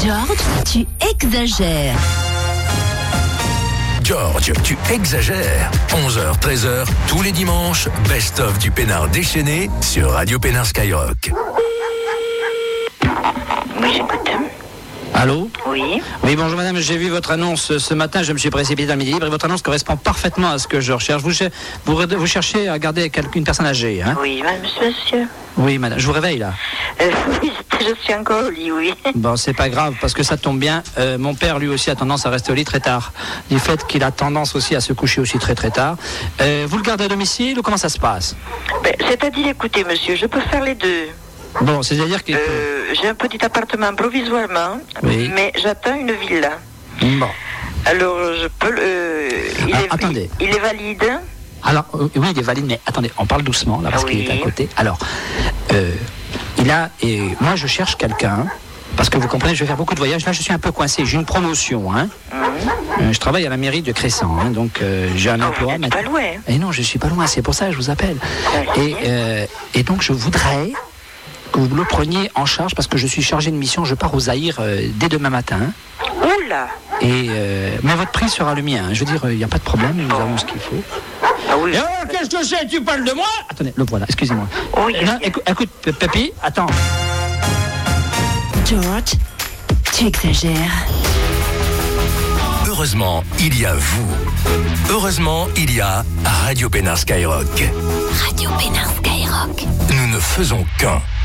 George, tu exagères. George, tu exagères. 11h, 13h, tous les dimanches, best-of du Pénard déchaîné sur Radio Pénard Skyrock. Oui, j'écoute. Allô ? Oui. Oui, bonjour madame, j'ai vu votre annonce ce matin, je me suis précipité dans le Midi Libre et votre annonce correspond parfaitement à ce que je recherche. Vous cherchez à garder une personne âgée, hein ? Oui, monsieur. Oui, madame, je vous réveille là. Oui, je suis encore au lit, oui. Bon, c'est pas grave, parce que ça tombe bien. Mon père, lui aussi, a tendance à rester au lit très tard. Du fait qu'il a tendance aussi à se coucher aussi très très tard. Vous le gardez à domicile ou comment ça se passe ? C'est-à-dire, écoutez, monsieur, je peux faire les deux. Bon, c'est-à-dire que... j'ai un petit appartement provisoirement, oui. Mais j'attends une villa. Bon. Alors, je peux... attendez. Il est valide ? Alors, oui, il est valide, mais attendez, on parle doucement, là, parce qu'il est à côté. Alors, moi, je cherche quelqu'un, parce que vous comprenez, je vais faire beaucoup de voyages. Là, je suis un peu coincé, j'ai une promotion, hein. Je travaille à la mairie de Cressan, hein, donc j'ai un emploi. Vous n'êtes pas loin. Et non, je suis pas loin, c'est pour ça que je vous appelle. Et donc, je voudrais que vous le preniez en charge, parce que je suis chargé de mission, je pars au Zaïre dès demain matin. Oula. Mais votre prix sera le mien, hein. Je veux dire, il n'y a pas de problème, nous avons ce qu'il faut. Ah oui. Et alors, qu'est-ce que c'est ? Tu parles de moi ? Attendez, le voilà, excusez-moi. Oui. Écoute, Pépi, attends. George, tu exagères. Heureusement, il y a vous. Heureusement, il y a Radio Pénard Skyrock. Radio Pénard Skyrock. Nous ne faisons qu'un.